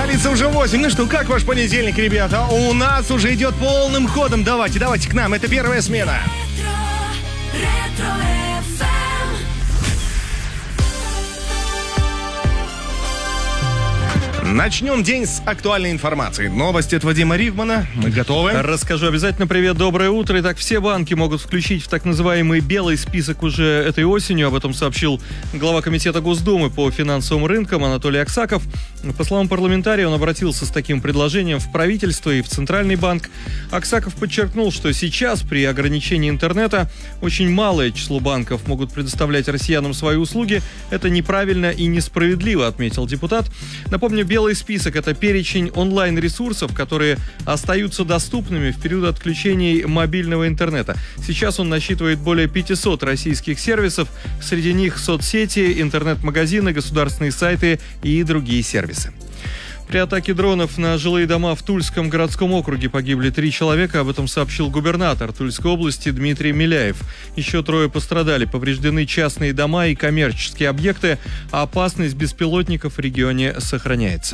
столице уже 8. Ну что, как ваш понедельник, ребята? У нас уже идет полным ходом. Давайте к нам. Это первая смена. Начнем день с актуальной информации. Новости от Вадима Ривмана. Мы готовы? Расскажу обязательно. Привет, доброе утро. Итак, все банки могут включить в так называемый белый список уже этой осенью. Об этом сообщил глава комитета Госдумы по финансовым рынкам Анатолий Аксаков. По словам парламентария, он обратился с таким предложением в правительство и в Центральный банк. Аксаков подчеркнул, что сейчас при ограничении интернета очень малое число банков могут предоставлять россиянам свои услуги. Это неправильно и несправедливо, отметил депутат. Напомню, белый список – это перечень онлайн-ресурсов, которые остаются доступными в период отключений мобильного интернета. Сейчас он насчитывает более 500 российских сервисов. Среди них соцсети, интернет-магазины, государственные сайты и другие сервисы. При атаке дронов на жилые дома в Тульском городском округе погибли 3 человека. Об этом сообщил губернатор Тульской области Дмитрий Миляев. Еще 3 пострадали. Повреждены частные дома и коммерческие объекты. А опасность беспилотников в регионе сохраняется.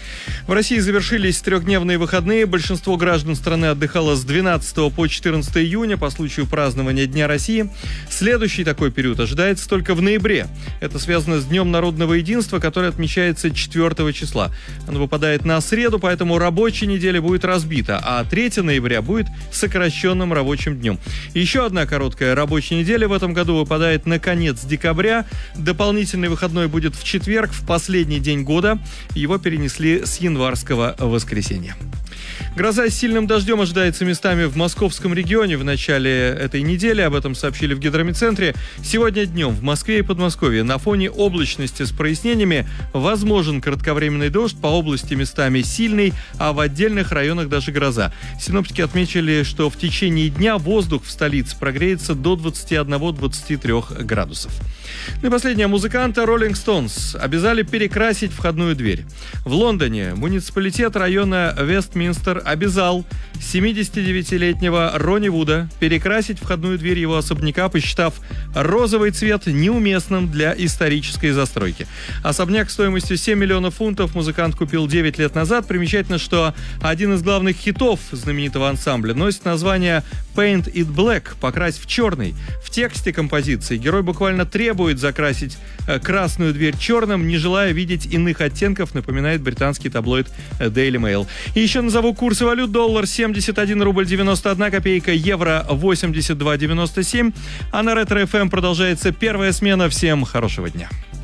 В России завершились 3-дневные выходные. Большинство граждан страны отдыхало с 12 по 14 июня по случаю празднования Дня России. Следующий такой период ожидается только в ноябре. Это связано с Днем народного единства, который отмечается 4 числа. Оно выпадает на среду, поэтому рабочая неделя будет разбита, а 3 ноября будет сокращенным рабочим днем. Еще одна короткая рабочая неделя в этом году выпадает на конец декабря. Дополнительный выходной будет в четверг, в последний день года. Его перенесли с январского воскресенья. Гроза с сильным дождем ожидается местами в московском регионе в начале этой недели. Об этом сообщили в гидрометцентре. Сегодня днем в Москве и Подмосковье на фоне облачности с прояснениями возможен кратковременный дождь, по области местами сильный, а в отдельных районах даже гроза. Синоптики отметили, что в течение дня воздух в столице прогреется до 21-23 градусов. Ну и последнее. Музыканты Rolling Stones обязали перекрасить входную дверь. В Лондоне муниципалитет района Вестминстер обязал 79-летнего Ронни Вуда перекрасить входную дверь его особняка, посчитав розовый цвет неуместным для исторической застройки. Особняк стоимостью 7 миллионов фунтов музыкант купил 9 лет назад. Примечательно, что один из главных хитов знаменитого ансамбля носит название «Paint It Black» – «Покрась в черный». В тексте композиции герой буквально требует закрасить красную дверь черным, не желая видеть иных оттенков, напоминает британский таблоид Daily Mail. И еще назову курсы валют. Доллар 71 рубль 91 копейка, евро 82,97. А на Ретро FM продолжается первая смена. Всем хорошего дня.